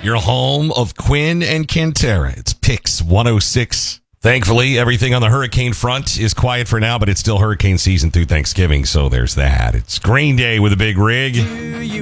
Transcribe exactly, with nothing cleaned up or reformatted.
your home of Quinn and Cantera. It's Pix one oh six. Thankfully, everything on the hurricane front is quiet for now, but it's still hurricane season through Thanksgiving, so there's that. It's Green Day with a big rig.